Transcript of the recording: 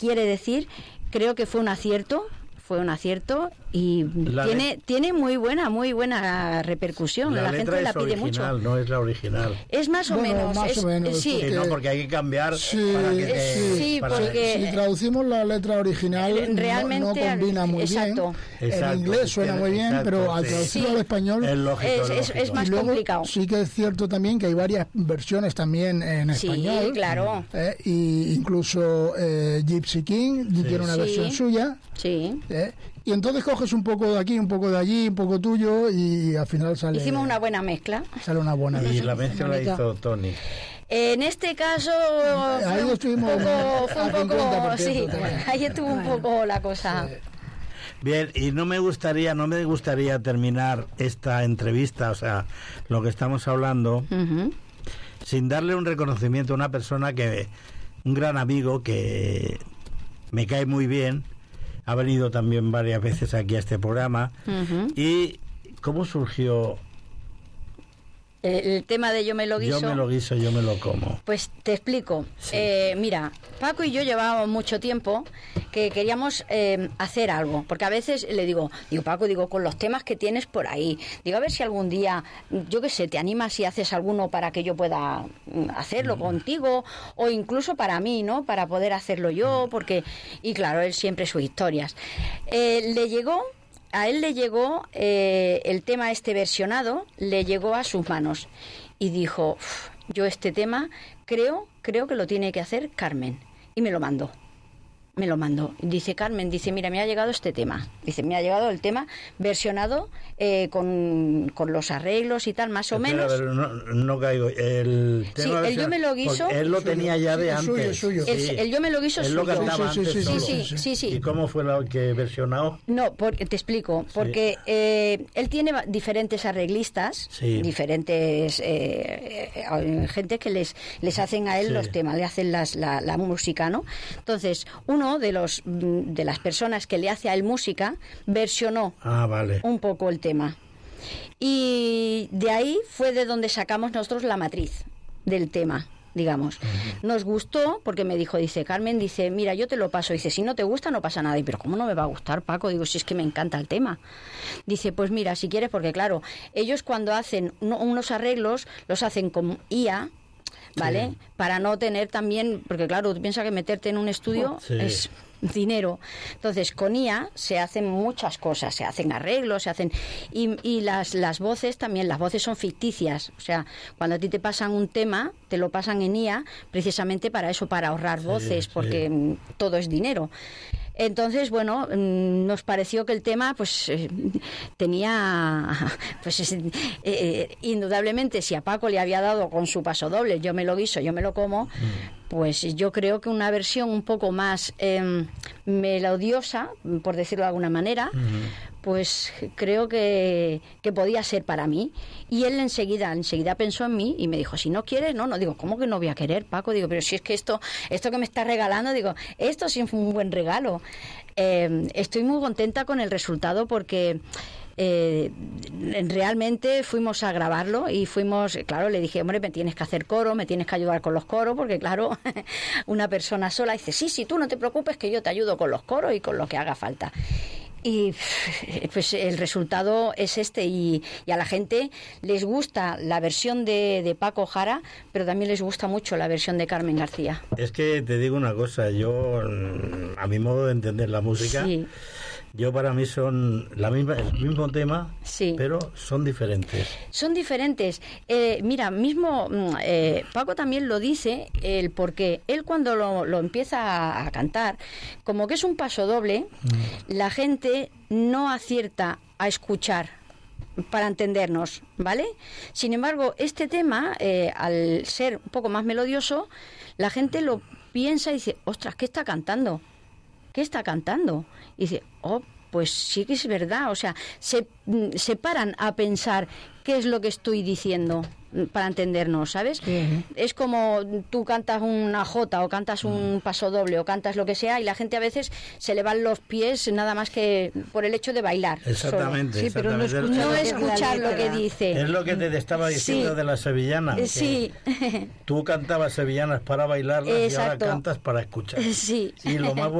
quiere decir, creo que fue un acierto y tiene muy buena repercusión. La gente la pide mucho. No es la original. Es más o menos. Sí. Porque, no, porque hay que cambiar porque si traducimos la letra original realmente no combina muy bien. En inglés suena muy bien, pero al traducirlo al español es lógico, es más complicado. Sí que es cierto también que hay varias versiones también en español. Sí, claro. Y incluso Gypsy King tiene una versión suya. Sí. Y entonces coges un poco de aquí, un poco de allí, un poco tuyo y al final sale... Hicimos una buena mezcla. Sale una buena mezcla. Y la mezcla la hizo Tony. En este caso ahí estuvimos ahí estuvo un poco la cosa. Sí. Bien, y no me gustaría terminar esta entrevista, o sea, lo que estamos hablando, sin darle un reconocimiento a una persona un gran amigo que me cae muy bien. Ha venido también varias veces aquí a este programa. ¿Y cómo surgió el tema de yo me lo guiso? Yo me lo guiso, yo me lo como. Pues te explico. Sí. Mira, Paco y yo llevábamos mucho tiempo que queríamos hacer algo, porque a veces le digo Paco, con los temas que tienes por ahí, a ver si algún día, yo qué sé, te animas y haces alguno para que yo pueda hacerlo contigo, o incluso para mí, ¿no? Para poder hacerlo yo, porque, y claro, él siempre sus historias. A él le llegó el tema versionado, le llegó a sus manos y dijo, yo este tema creo que lo tiene que hacer Carmen, y me lo mandó. Dice Carmen, mira, me ha llegado este tema. Dice, me ha llegado el tema versionado con los arreglos y tal, más o menos. Pero no caigo. El tema el yo me lo guiso. Él lo tenía ya de antes. Suyo. El yo me lo guiso él suyo. Lo cantaba antes. Sí. ¿Y cómo fue lo que versionó? No, porque te explico. Porque él tiene diferentes arreglistas, diferentes gente que les hacen a él los temas, le hacen la música, ¿no? Entonces, uno de las personas que le hace a él música versionó un poco el tema, y de ahí fue de donde sacamos nosotros la matriz del tema, digamos. Nos gustó porque me dijo, Carmen, mira, yo te lo paso, si no te gusta no pasa nada. Y pero ¿cómo no me va a gustar, Paco? Si es que me encanta el tema. Dice, pues mira, si quieres, porque claro, ellos cuando hacen unos arreglos los hacen con IA, ¿vale? Sí. Para no tener también, porque claro, tú piensas que meterte en un estudio es dinero. Entonces, con IA se hacen muchas cosas, se hacen arreglos, y las voces también, las voces son ficticias. O sea, cuando a ti te pasan un tema, te lo pasan en IA precisamente para eso, para ahorrar voces, porque todo es dinero. Entonces, bueno, nos pareció que el tema tenía, indudablemente, si a Paco le había dado con su pasodoble, yo me lo guiso, yo me lo como, pues yo creo que una versión un poco más melodiosa, por decirlo de alguna manera, pues creo que podía ser para mí. Y él enseguida pensó en mí y me dijo, si no quieres, no, digo, ¿cómo que no voy a querer, Paco? Digo, pero si es que esto que me estás regalando, digo, esto sí fue un buen regalo. Estoy muy contenta con el resultado porque realmente fuimos a grabarlo y claro, le dije, hombre, me tienes que hacer coro, me tienes que ayudar con los coros, porque claro, una persona sola dice, sí, tú no te preocupes que yo te ayudo con los coros y con lo que haga falta. Y pues el resultado es y a la gente les gusta la versión de Paco Jara, pero también les gusta mucho la versión de Carmen García. Es que te digo una cosa, yo, a mi modo de entender la música, yo para mí son el mismo tema, pero son diferentes. Son diferentes. Mira, mismo Paco también lo dice, porque él cuando lo empieza a cantar, como que es un paso doble, la gente no acierta a escuchar para entendernos, ¿vale? Sin embargo, este tema, al ser un poco más melodioso, la gente lo piensa y dice, ostras, ¿qué está cantando? Y dice, pues sí que es verdad, o sea, se paran a pensar qué es lo que estoy diciendo, para entendernos, ¿sabes? Es como tú cantas una jota o cantas un paso doble o cantas lo que sea y la gente a veces se le van los pies nada más que por el hecho de bailar. Exactamente. Sí, pero no escuchar lo que dice. Es lo que te estaba diciendo de la sevillana. Sí. Tú cantabas sevillanas para bailarlas y ahora cantas para escuchar. Sí. Y lo más